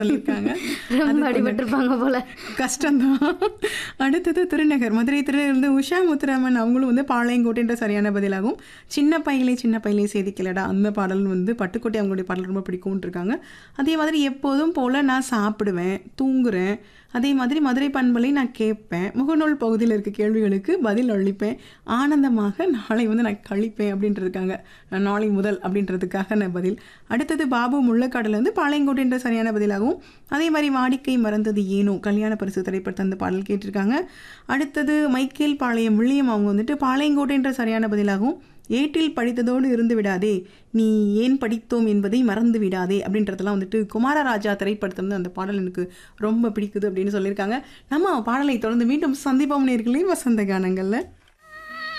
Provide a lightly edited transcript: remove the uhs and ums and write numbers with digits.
சொல்லியிருக்காங்க. ரொம்ப அது கொஞ்சம் அடிபட்டிருப்பாங்க போல. கஷ்டம்தான். அடுத்தது திருநகர். மதுரை திருநகர்ந்து உஷா முத்துராமன் அவங்களும் வந்து பாளையங்கோட்டைன்ற சரியான பதிலாகும். சின்ன பையிலே சேதிக்கலடா அந்த பாடல் வந்து பட்டுக்கோட்டை அவங்களுடைய பாடல் ரொம்ப பிடிக்கும்னு இருக்காங்க. அதே மாதிரி எப்போதும் போல நான் சாப்பிடுவேன், தூங்குறேன். அதே மாதிரி மதுரை பண்பலை நான் கேட்பேன். முகநூல் பகுதியில் இருக்க கேள்விகளுக்கு பதில் அளிப்பேன். ஆனந்தமாக நாளை வந்து நான் கழிப்பேன் அப்படின்ட்டு இருக்காங்க. நான் நாளை முதல் அப்படின்றதுக்காக நான் பதில். அடுத்தது பாபு முள்ளக்காடுல வந்து பாளையங்கோட்டைன்ற சரியான பதிலாகவும் அதே மாதிரி வாடிக்கை மறந்தது ஏனோ கல்யாண பரிசு திரைப்படத்தை அந்த பாடல் கேட்டிருக்காங்க. அடுத்தது மைக்கேல் பாளையம் வில்லியம் அவங்க வந்துட்டு பாளையங்கோட்டைன்ற சரியான பதிலாகவும் ஏட்டில் படித்ததோடு இருந்து விடாதே நீ ஏன் படித்தோம் என்பதை மறந்து விடாதே அப்படின்றதெல்லாம் வந்துட்டு குமாரராஜா திரைப்படத்துல இருந்து அந்த பாடல் எனக்கு ரொம்ப பிடிக்குது அப்படின்னு சொல்லியிருக்காங்க. நம்ம பாடலை தொடர்ந்து மீண்டும் சந்திப்போம் நேயர்களே வசந்த கானங்கள்ல.